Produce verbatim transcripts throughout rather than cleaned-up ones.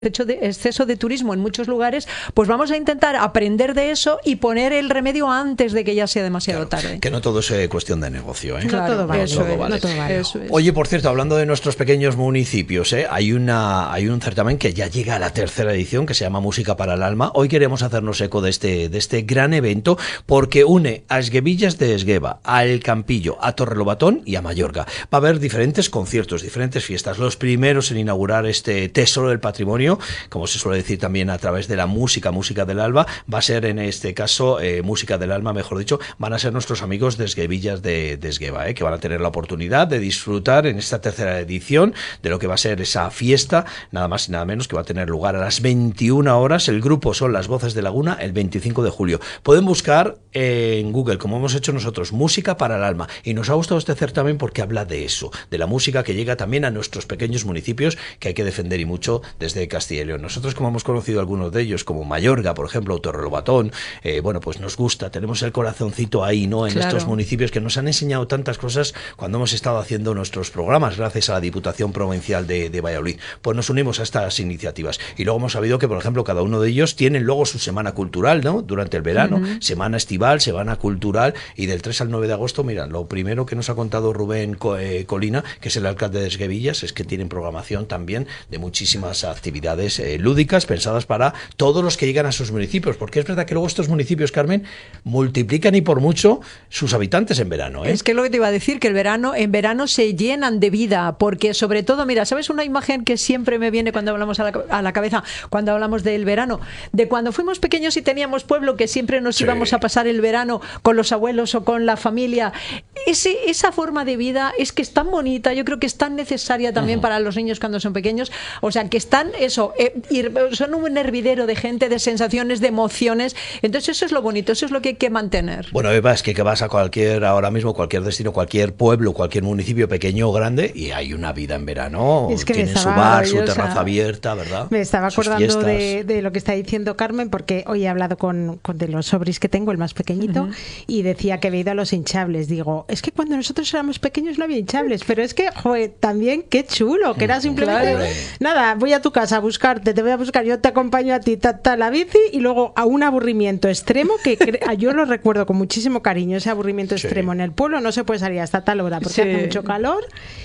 hecho de exceso de turismo en muchos lugares, pues vamos a intentar aprender de eso y poner el remedio antes de que ya sea demasiado claro, tarde. Que no todo es eh, cuestión de negocio, ¿eh? Claro, no todo vale. Eso, todo es, vale. no todo vale. Eso es. Oye, por cierto, hablando de nuestros pequeños municipios, ¿eh? hay una hay un certamen que ya llega a la tercera edición, que se llama Música para el Alma. Hoy queremos hacernos eco de este, de este gran evento, porque une a Esguevillas de Esgueva, a El Campillo, a Torrelobatón y a Mallorca. Va a haber diferentes conciertos, diferentes fiestas. Los primeros en inaugurar este tesoro del patrimonio, como se suele decir también a través de la música, música del alma, va a ser en este caso, eh, música del alma, mejor dicho, van a ser nuestros amigos de Esguevillas de, de Esgueva, eh, que van a tener la oportunidad de disfrutar en esta tercera edición de lo que va a ser esa fiesta, nada más y nada menos, que va a tener lugar a las veintiuna horas. El grupo son Las Voces de Laguna, el veinticinco de julio. Pueden buscar eh, en Google, como hemos hecho nosotros, Música para el Alma, y nos ha gustado este certamen porque habla de eso, de la música que llega también a nuestros pequeños municipios, que hay que defender y mucho desde Castilla y León. Nosotros, como hemos conocido algunos de ellos, como Mallorca, por ejemplo, Torrelobatón, eh, bueno, pues nos gusta, tenemos el corazoncito ahí, ¿no? En Claro. estos municipios que nos han enseñado tantas cosas cuando hemos estado haciendo nuestros programas, gracias a la Diputación Provincial de, de Valladolid. Pues nos unimos a estas iniciativas. Y luego hemos sabido que, por ejemplo, cada uno de ellos tienen luego su semana cultural, ¿no? Durante el verano, uh-huh. semana estival, semana cultural, y del tres al nueve de agosto, mira, lo primero que nos ha contado Rubén Colina, que es el alcalde de Esguevillas, es que tienen programación también de muchísimas actividades eh, lúdicas pensadas para todos los que llegan a sus municipios, porque es verdad que luego estos municipios, Carmen, multiplican y por mucho sus habitantes en verano, ¿eh? Es que lo que te iba a decir, que el verano, en verano se llenan de vida, porque sobre todo, mira, ¿sabes una imagen que siempre me viene cuando hablamos a la, a la cabeza, cuando hablamos del verano? De cuando fuimos pequeños y teníamos pueblo, que siempre nos sí. íbamos a pasar el verano con los abuelos o con la familia. Ese, esa forma de vida es que es tan bonita, yo creo que es tan necesaria también uh-huh. para los niños cuando son pequeños, o sea, que están, eso, eh, son un hervidero de gente, de sensaciones, de emociones. Entonces eso es lo bonito, eso es lo que hay que mantener. Bueno, Eva, es que, que vas a cualquier, ahora mismo, cualquier destino, cualquier pueblo, cualquier municipio pequeño o grande, y hay una vida en verano. Es que tienen su bar, su terraza abierta, ¿verdad? Me estaba acordando de, de lo que está diciendo Carmen, porque hoy he hablado con, con de los sobris que tengo, el más pequeñito, uh-huh. y decía que había ido a los hinchables. Digo, es que cuando nosotros éramos pequeños no había hinchables, pero es que, joder, también qué chulo, que era simplemente, claro. nada, voy a tu casa a buscarte, te voy a buscar, yo te acompaño a ti, ta, ta, la bici, y luego a un aburrimiento extremo, que cre- yo lo recuerdo con muchísimo cariño, ese aburrimiento sí. extremo. En el pueblo no se puede salir hasta tal hora porque sí. hace mucho calor,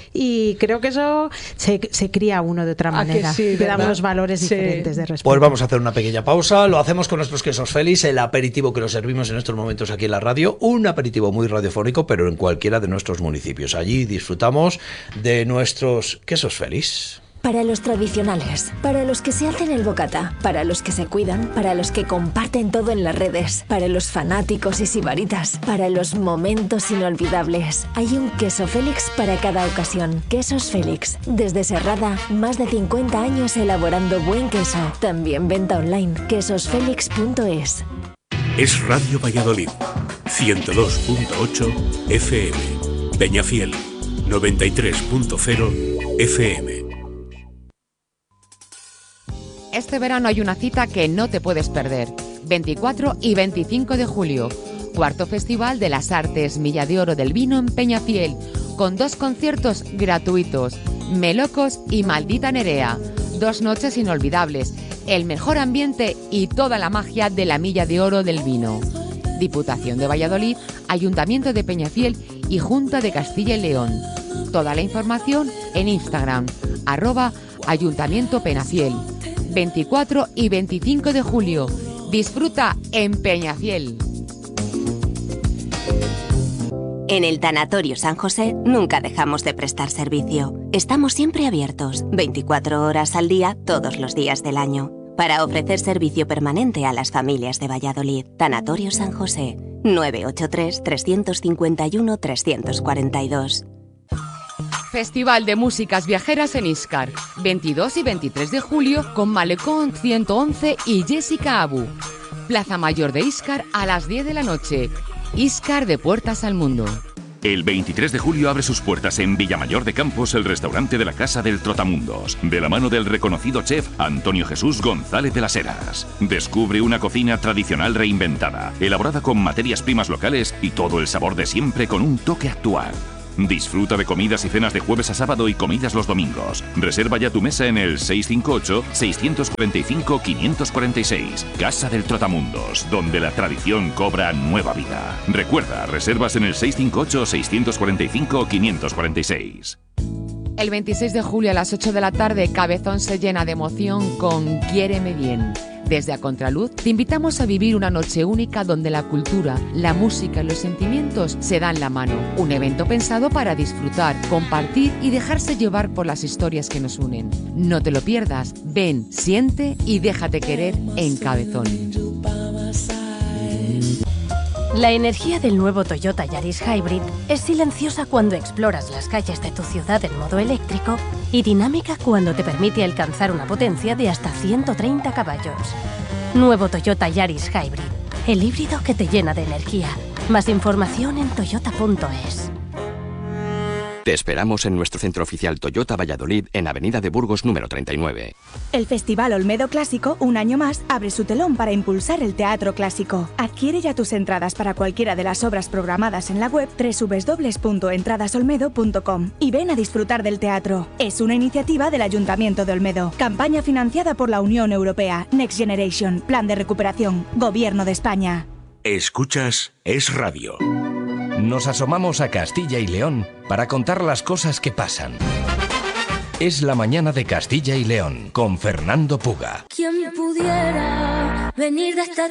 y creo que eso se, se cría uno de otra manera, sí, te da unos valores sí. diferentes de respeto. Pues vamos a hacer una pequeña pausa, lo hacemos con nuestros quesos Félix, el aperitivo que nos servimos en estos momentos aquí en la radio, un aperitivo muy radiofónico, pero en cualquiera de nuestros municipios. Allí disfrutamos de nuestros quesos Félix. Para los tradicionales, para los que se hacen el bocata, para los que se cuidan, para los que comparten todo en las redes, para los fanáticos y sibaritas, para los momentos inolvidables. Hay un queso Félix para cada ocasión. Quesos Félix. Desde Serrada, más de cincuenta años elaborando buen queso. También venta online. quesos félix punto es. Es Radio Valladolid. ciento dos punto ocho F M. Peñafiel. noventa y tres punto cero F M. Este verano hay una cita que no te puedes perder. veinticuatro y veinticinco de julio. Cuarto Festival de las Artes Milla de Oro del Vino en Peñafiel, con dos conciertos gratuitos, Melocos y Maldita Nerea. Dos noches inolvidables, el mejor ambiente y toda la magia de la Milla de Oro del Vino. Diputación de Valladolid, Ayuntamiento de Peñafiel y Junta de Castilla y León. Toda la información en Instagram, arroba Ayuntamiento Peñafiel. veinticuatro y veinticinco de julio. Disfruta en Peñafiel. En el Tanatorio San José nunca dejamos de prestar servicio. Estamos siempre abiertos, veinticuatro horas al día, todos los días del año, para ofrecer servicio permanente a las familias de Valladolid. Tanatorio San José, nueve ocho tres, tres cinco uno, tres cuatro dos. Festival de Músicas Viajeras en Íscar, veintidós y veintitrés de julio con Malecón ciento once y Jessica Abu. Plaza Mayor de Íscar a las diez de la noche. Íscar de puertas al mundo. El veintitrés de julio abre sus puertas en Villamayor de Campos el restaurante de la Casa del Trotamundos, de la mano del reconocido chef Antonio Jesús González de las Heras. Descubre una cocina tradicional reinventada, elaborada con materias primas locales y todo el sabor de siempre con un toque actual. Disfruta de comidas y cenas de jueves a sábado y comidas los domingos. Reserva ya tu mesa en el seis cinco ocho, seis cuatro cinco, cinco cuatro seis. Casa del Trotamundos, donde la tradición cobra nueva vida. Recuerda, reservas en el seis cinco ocho, seis cuatro cinco, cinco cuatro seis. El veintiséis de julio a las ocho de la tarde, Cabezón se llena de emoción con Quiéreme Bien. Desde A Contraluz te invitamos a vivir una noche única donde la cultura, la música y los sentimientos se dan la mano. Un evento pensado para disfrutar, compartir y dejarse llevar por las historias que nos unen. No te lo pierdas. Ven, siente y déjate querer en Cabezón. La energía del nuevo Toyota Yaris Hybrid es silenciosa cuando exploras las calles de tu ciudad en modo eléctrico y dinámica cuando te permite alcanzar una potencia de hasta ciento treinta caballos. Nuevo Toyota Yaris Hybrid, el híbrido que te llena de energía. Más información en toyota punto es. Te esperamos en nuestro centro oficial Toyota Valladolid en Avenida de Burgos número treinta y nueve. El Festival Olmedo Clásico, un año más, abre su telón para impulsar el teatro clásico. Adquiere ya tus entradas para cualquiera de las obras programadas en la web doble u doble u doble u punto entradas olmedo punto com y ven a disfrutar del teatro. Es una iniciativa del Ayuntamiento de Olmedo. Campaña financiada por la Unión Europea. Next Generation. Plan de recuperación. Gobierno de España. Escuchas Es Radio. Nos asomamos a Castilla y León para contar las cosas que pasan. Es la mañana de Castilla y León con Fernando Puga. ¿Quién pudiera venir de esta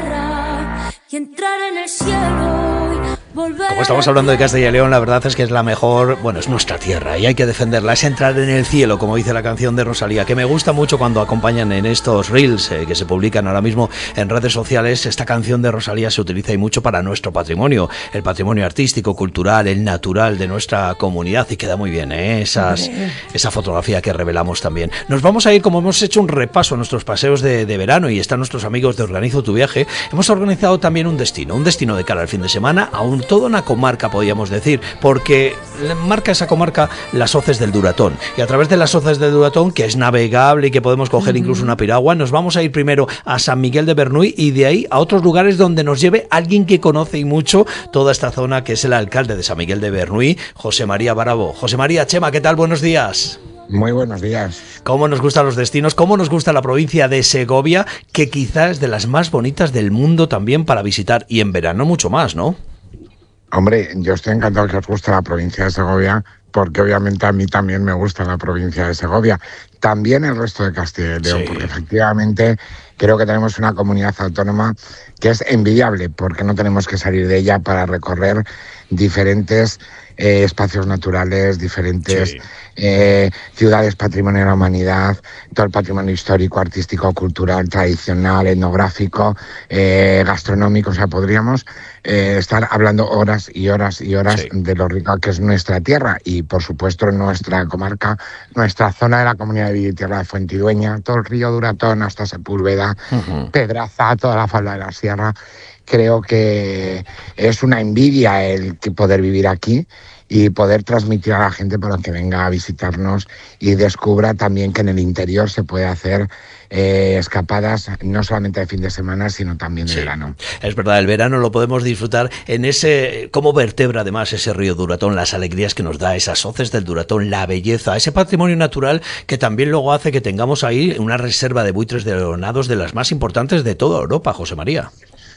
tierra y entrar en el cielo y volver? Como estamos hablando de Castilla y León, la verdad es que es la mejor, bueno, es nuestra tierra y hay que defenderla, es entrar en el cielo, como dice la canción de Rosalía, que me gusta mucho cuando acompañan en estos reels eh, que se publican ahora mismo en redes sociales. Esta canción de Rosalía se utiliza y mucho para nuestro patrimonio, el patrimonio artístico, cultural, el natural de nuestra comunidad, y queda muy bien, ¿eh? Esas, esa fotografía que revelamos también. Nos vamos a ir, como hemos hecho un repaso a nuestros paseos de, de verano y están nuestros amigos de Organizo tu Viaje, hemos organizado también un destino, un destino de cara al fin de semana, a un, toda una comarca, podríamos decir, porque marca esa comarca las Hoces del Duratón, y a través de las Hoces del Duratón, que es navegable y que podemos coger uh-huh. incluso una piragua, nos vamos a ir primero a San Miguel de Bernuy y de ahí a otros lugares donde nos lleve alguien que conoce y mucho toda esta zona, que es el alcalde de San Miguel de Bernuy, José María Bravo. José María, Chema, ¿qué tal? Buenos días. Muy buenos días. ¿Cómo nos gustan los destinos? ¿Cómo nos gusta la provincia de Segovia, que quizás es de las más bonitas del mundo también para visitar, y en verano mucho más, ¿no? Hombre, yo estoy encantado que os guste la provincia de Segovia, porque obviamente a mí también me gusta la provincia de Segovia. También el resto de Castilla y León, sí. Porque efectivamente creo que tenemos una comunidad autónoma que es envidiable, porque no tenemos que salir de ella para recorrer diferentes eh, espacios naturales, diferentes sí. eh, ciudades patrimonio de la humanidad, todo el patrimonio histórico, artístico, cultural, tradicional, etnográfico, eh, gastronómico. O sea, podríamos eh, estar hablando horas y horas y horas sí. de lo rico que es nuestra tierra y, por supuesto, nuestra comarca, nuestra zona de la Comunidad de Villa y Tierra de Fuentidueña, todo el río Duratón hasta Sepúlveda, uh-huh. Pedraza, toda la falda de la sierra. Creo que es una envidia el que poder vivir aquí y poder transmitir a la gente para que venga a visitarnos y descubra también que en el interior se puede hacer eh, escapadas no solamente de fin de semana, sino también de sí. verano. Es verdad, el verano lo podemos disfrutar en ese, como vertebra además ese río Duratón, las alegrías que nos da, esas hoces del Duratón, la belleza, ese patrimonio natural que también luego hace que tengamos ahí una reserva de buitres de leonados de las más importantes de toda Europa, José María.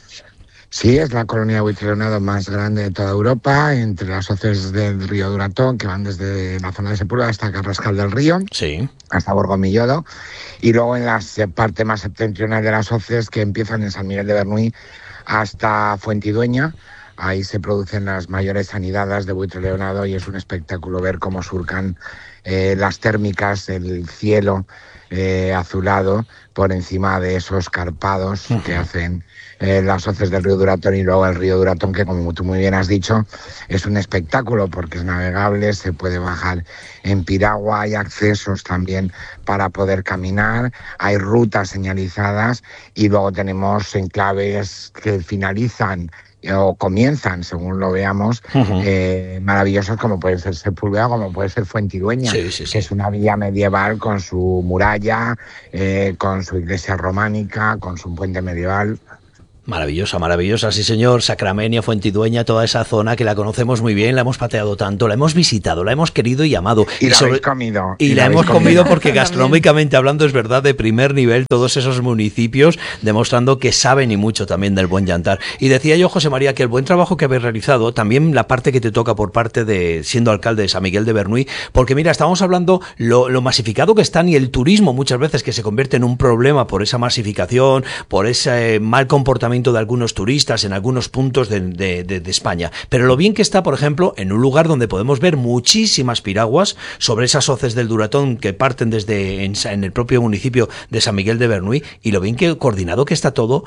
Sí, es la colonia de buitre leonado más grande de toda Europa, entre las hoces del río Duratón, que van desde la zona de Sepúlveda hasta Carrascal del Río, sí. hasta Borgomillodo, y luego en la parte más septentrional de las hoces, que empiezan en San Miguel de Bernuy hasta Fuentidueña. Ahí se producen las mayores anidadas de buitre leonado y es un espectáculo ver cómo surcan eh, las térmicas, el cielo eh, azulado por encima de esos carpados uh-huh. que hacen eh, las hoces del río Duratón, y luego el río Duratón, que como tú muy bien has dicho, es un espectáculo porque es navegable, se puede bajar en piragua, hay accesos también para poder caminar, hay rutas señalizadas y luego tenemos enclaves que finalizan o comienzan, según lo veamos, uh-huh. eh, maravillosos, como puede ser Sepúlveda, como puede ser Fuentidueña, sí, sí, sí. que es una villa medieval con su muralla, eh, con su iglesia románica, con su puente medieval. Maravillosa, maravillosa, sí señor. Sacramenia, Fuentidueña, toda esa zona que la conocemos muy bien, la hemos pateado tanto, la hemos visitado, la hemos querido y amado. Y, y la sobre... habéis comido. Y, y la, la hemos comido, comido porque gastronómicamente hablando es verdad de primer nivel todos esos municipios, demostrando que saben y mucho también del buen llantar. Y decía yo, José María, que el buen trabajo que habéis realizado, también la parte que te toca por parte de siendo alcalde de San Miguel de Bernuy, porque mira, estábamos hablando lo, lo masificado que están y el turismo muchas veces que se convierte en un problema por esa masificación, por ese mal comportamiento de algunos turistas en algunos puntos de, de, de, de España, pero lo bien que está, por ejemplo, en un lugar donde podemos ver muchísimas piraguas sobre esas hoces del Duratón que parten desde en, en el propio municipio de San Miguel de Bernuy, y lo bien que coordinado que está todo,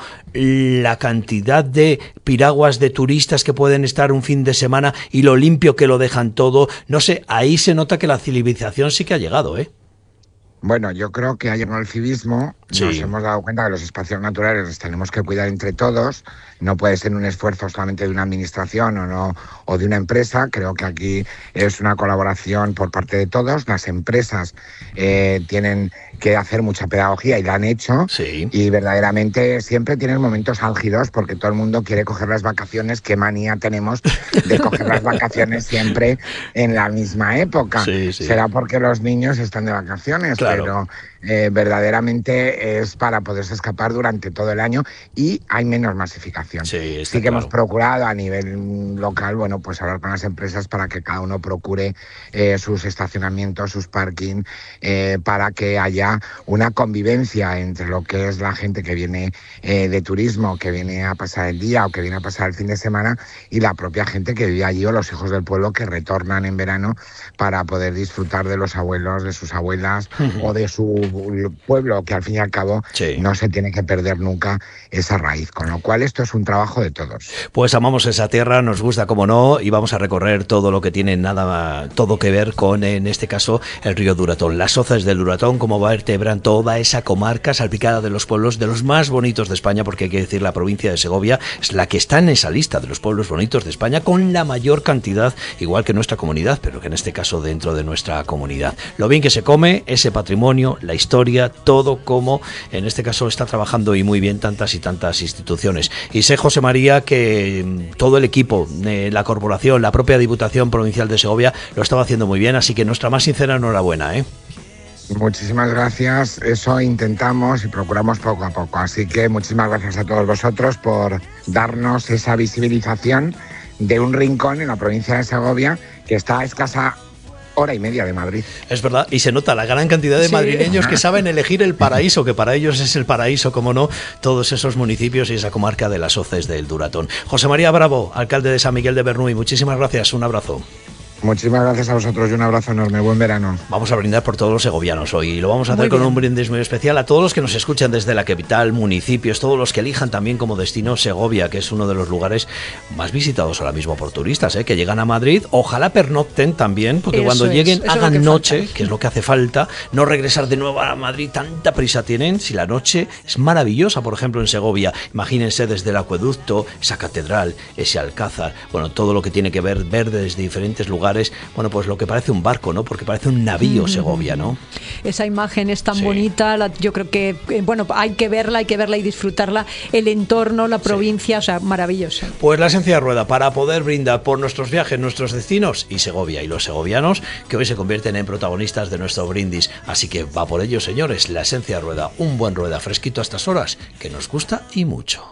la cantidad de piraguas de turistas que pueden estar un fin de semana y lo limpio que lo dejan todo, no sé, ahí se nota que la civilización sí que ha llegado, ¿eh? Bueno, yo creo que ha llegado el civismo, sí. Nos hemos dado cuenta que los espacios naturales los tenemos que cuidar entre todos, no puede ser un esfuerzo solamente de una administración o, no, o de una empresa, creo que aquí es una colaboración por parte de todos, las empresas eh, tienen que hacer mucha pedagogía y la han hecho, sí. Y verdaderamente siempre tienen momentos álgidos porque todo el mundo quiere coger las vacaciones, qué manía tenemos de coger las vacaciones siempre en la misma época, sí, sí. Será porque los niños están de vacaciones, claro. Pero eh, verdaderamente es para poderse escapar durante todo el año y hay menos masificación. Sí, sí que claro. Hemos procurado a nivel local, bueno, pues hablar con las empresas para que cada uno procure eh, sus estacionamientos, sus parking, eh, para que haya una convivencia entre lo que es la gente que viene eh, de turismo, que viene a pasar el día o que viene a pasar el fin de semana, y la propia gente que vive allí o los hijos del pueblo que retornan en verano para poder disfrutar de los abuelos, de sus abuelas, uh-huh. o de su pueblo, que al fin y al cabo sí. No se tiene que perder nunca esa raíz, con lo cual esto es un trabajo de todos. Pues amamos esa tierra, nos gusta como no, y vamos a recorrer todo lo que tiene nada todo que ver con, en este caso, el río Duratón, las hoces del Duratón, como vertebran toda esa comarca salpicada de los pueblos de los más bonitos de España, porque hay que decir, la provincia de Segovia es la que está en esa lista de los pueblos bonitos de España con la mayor cantidad, igual que nuestra comunidad, pero que en este caso dentro de nuestra comunidad. Lo bien que se come, ese patrimonio, la historia, todo como en este caso está trabajando y muy bien tantas y tantas instituciones. Y sé, José María, que todo el equipo, eh, la corporación, la propia Diputación Provincial de Segovia lo estaba haciendo muy bien, así que nuestra más sincera enhorabuena, ¿eh? Muchísimas gracias, eso intentamos y procuramos poco a poco, así que muchísimas gracias a todos vosotros por darnos esa visibilización de un rincón en la provincia de Segovia que está a escasa hora y media de Madrid. Es verdad, y se nota la gran cantidad de sí. madrileños que saben elegir el paraíso, que para ellos es el paraíso, como no, todos esos municipios y esa comarca de las hoces del Duratón. José María Bravo, alcalde de San Miguel de Bernuy, muchísimas gracias, un abrazo. Muchísimas gracias a vosotros y un abrazo enorme. Buen verano. Vamos a brindar por todos los segovianos hoy y lo vamos a hacer con un brindis muy especial a todos los que nos escuchan desde la capital, municipios, todos los que elijan también como destino Segovia, que es uno de los lugares más visitados ahora mismo por turistas, ¿eh? Que llegan a Madrid. Ojalá pernocten también, porque eso cuando es, lleguen hagan es noche, falta. Que es lo que hace falta, no regresar de nuevo a Madrid, tanta prisa tienen, si la noche es maravillosa, por ejemplo en Segovia. Imagínense desde el acueducto, esa catedral, ese alcázar, bueno, todo lo que tiene que ver, ver desde diferentes lugares. Bueno, pues lo que parece un barco, ¿no? Porque parece un navío, Segovia, ¿no? Esa imagen es tan sí. bonita, la, yo creo que, bueno, hay que verla, hay que verla y disfrutarla, el entorno, la provincia, sí. O sea, maravilloso. Pues la esencia de rueda para poder brindar por nuestros viajes, nuestros destinos y Segovia y los segovianos que hoy se convierten en protagonistas de nuestro brindis. Así que va por ello, señores, la esencia de rueda, un buen rueda fresquito a estas horas, que nos gusta y mucho.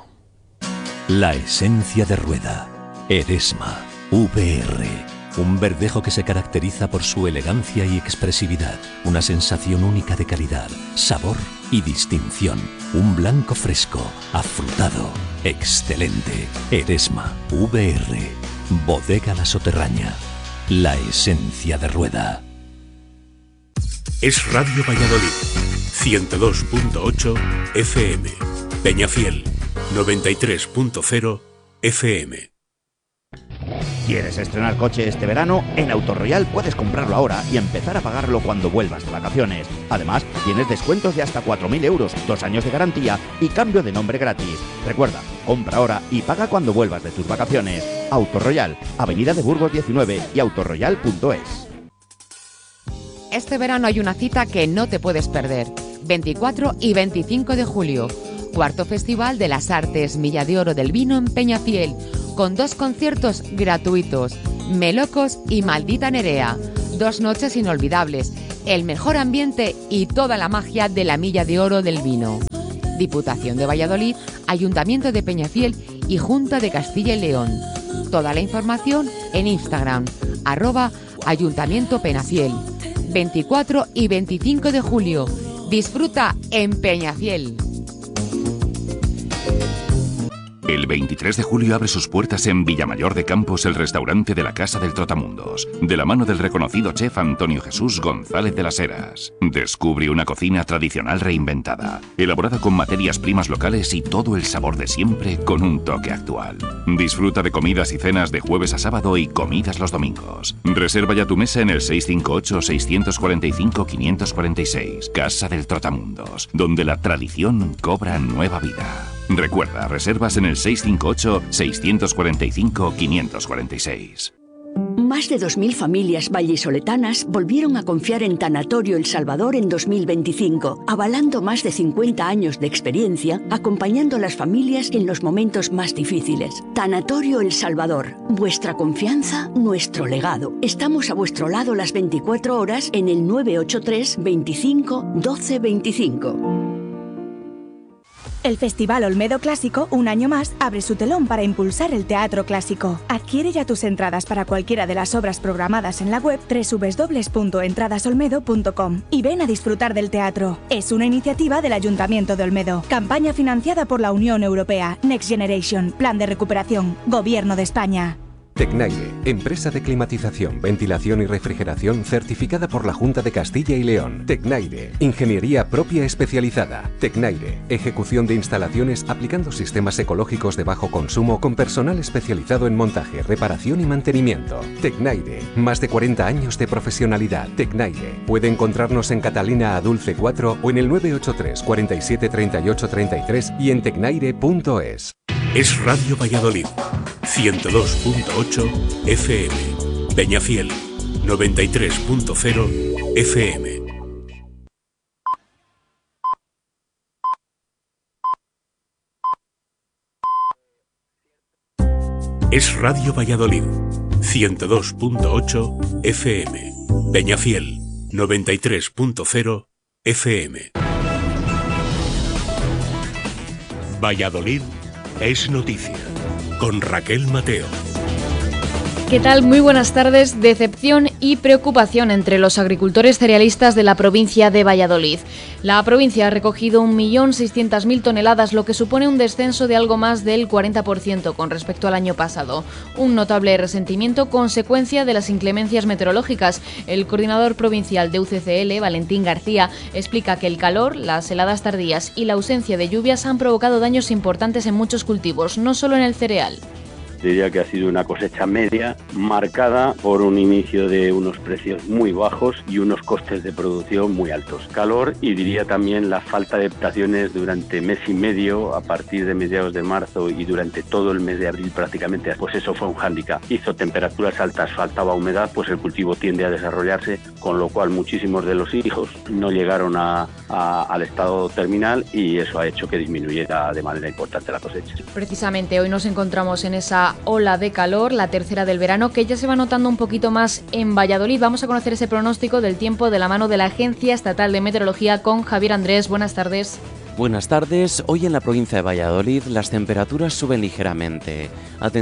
La esencia de rueda, Eresma, V R. Un verdejo que se caracteriza por su elegancia y expresividad, una sensación única de calidad, sabor y distinción. Un blanco fresco, afrutado, excelente. Eresma, V R, Bodega La Soterraña, la esencia de rueda. Es Radio Valladolid, ciento dos punto ocho F M, Peñafiel, noventa y tres punto cero F M. ¿Quieres estrenar coche este verano? En Autoroyal puedes comprarlo ahora y empezar a pagarlo cuando vuelvas de vacaciones. Además, tienes descuentos de hasta cuatro mil euros, dos años de garantía y cambio de nombre gratis. Recuerda, compra ahora y paga cuando vuelvas de tus vacaciones. Autoroyal, Avenida de Burgos diecinueve y autoroyal punto es. Este verano hay una cita que no te puedes perder. veinticuatro y veinticinco de julio. Cuarto Festival de las Artes Milla de Oro del Vino en Peñafiel, con dos conciertos gratuitos, Melocos y Maldita Nerea. Dos noches inolvidables, el mejor ambiente y toda la magia de la Milla de Oro del Vino. Diputación de Valladolid, Ayuntamiento de Peñafiel y Junta de Castilla y León. Toda la información en Instagram, arroba Ayuntamiento Peñafiel. veinticuatro y veinticinco de julio. Disfruta en Peñafiel. El veintitrés de julio abre sus puertas en Villamayor de Campos el restaurante de la Casa del Trotamundos, de la mano del reconocido chef Antonio Jesús González de las Heras. Descubre una cocina tradicional reinventada, elaborada con materias primas locales y todo el sabor de siempre con un toque actual. Disfruta de comidas y cenas de jueves a sábado y comidas los domingos. Reserva ya tu mesa en el seis cinco ocho, seis cuatro cinco, cinco cuatro seis. Casa del Trotamundos, donde la tradición cobra nueva vida. Recuerda, reservas en el seis cinco ocho, seis cuatro cinco, cinco cuatro seis. Más de dos mil familias vallisoletanas volvieron a confiar en Tanatorio El Salvador en dos mil veinticinco, avalando más de cincuenta años de experiencia, acompañando a las familias en los momentos más difíciles. Tanatorio El Salvador, vuestra confianza, nuestro legado. Estamos a vuestro lado las veinticuatro horas en el nueve ocho tres, veinticinco, doce veinticinco. El Festival Olmedo Clásico, un año más, abre su telón para impulsar el teatro clásico. Adquiere ya tus entradas para cualquiera de las obras programadas en la web doble u doble u doble u punto entradas olmedo punto com y ven a disfrutar del teatro. Es una iniciativa del Ayuntamiento de Olmedo. Campaña financiada por la Unión Europea. Next Generation. Plan de recuperación. Gobierno de España. Tecnaire, empresa de climatización, ventilación y refrigeración certificada por la Junta de Castilla y León. Tecnaire, ingeniería propia especializada. Tecnaire, ejecución de instalaciones aplicando sistemas ecológicos de bajo consumo con personal especializado en montaje, reparación y mantenimiento. Tecnaire, más de cuarenta años de profesionalidad. Tecnaire, puede encontrarnos en Catalina Adulce cuatro o en el nueve ocho tres, cuarenta y siete, treinta y ocho, treinta y tres y en tecnaire punto es. Es Radio Valladolid, ciento dos punto ocho F M, Peñafiel, noventa y tres punto cero F M. Es Radio Valladolid, ciento dos punto ocho F M, Peñafiel, noventa y tres punto cero F M. Valladolid es noticia, con Raquel Mateo. ¿Qué tal? Muy buenas tardes. Decepción y preocupación entre los agricultores cerealistas de la provincia de Valladolid. La provincia ha recogido un millón seiscientas mil toneladas, lo que supone un descenso de algo más del cuarenta por ciento con respecto al año pasado. Un notable resentimiento consecuencia de las inclemencias meteorológicas. El coordinador provincial de U C C L, Valentín García, explica que el calor, las heladas tardías y la ausencia de lluvias han provocado daños importantes en muchos cultivos, no solo en el cereal. Diría que ha sido una cosecha media marcada por un inicio de unos precios muy bajos y unos costes de producción muy altos. Calor y diría también la falta de adaptaciones durante mes y medio, a partir de mediados de marzo y durante todo el mes de abril prácticamente, pues eso fue un hándicap. Hizo temperaturas altas, faltaba humedad, pues el cultivo tiende a desarrollarse, con lo cual muchísimos de los hijos no llegaron a, a, al estado terminal y eso ha hecho que disminuyera de manera importante la cosecha. Precisamente hoy nos encontramos en esa ola de calor, la tercera del verano, que ya se va notando un poquito más en Valladolid. Vamos a conocer ese pronóstico del tiempo de la mano de la Agencia Estatal de Meteorología con Javier Andrés. Buenas tardes. Buenas tardes. Hoy en la provincia de Valladolid las temperaturas suben ligeramente. Aten-